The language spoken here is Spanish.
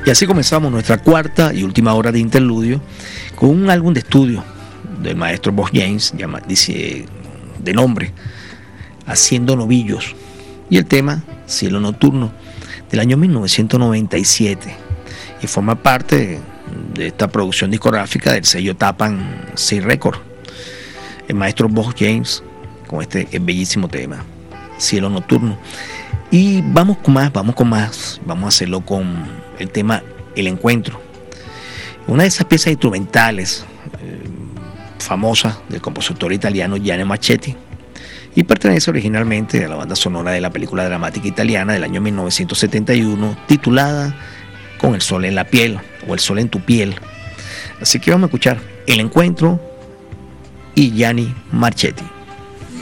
Y así comenzamos nuestra cuarta y última hora de interludio con un álbum de estudio del maestro Bob James, dice de nombre Haciendo Novillos, y el tema Cielo Nocturno del año 1997, y forma parte de esta producción discográfica del sello Tappan Zee Records. El maestro Bob James con este bellísimo tema Cielo Nocturno. Y vamos con más, vamos a hacerlo con el tema El Encuentro, una de esas piezas instrumentales famosas del compositor italiano Gianni Marchetti, y pertenece originalmente a la banda sonora de la película dramática italiana del año 1971 titulada Con el sol en la piel o El sol en tu piel. Así que vamos a escuchar El Encuentro y Gianni Marchetti.